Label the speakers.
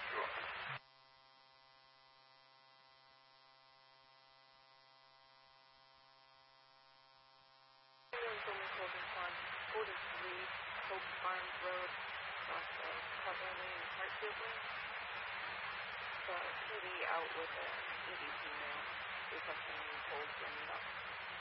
Speaker 1: Someone called us on 43 Hope Farms Road, across the Cutler Lane, Hartfield Lane. So he'll be out with a EDP mail requesting any polls bringing up.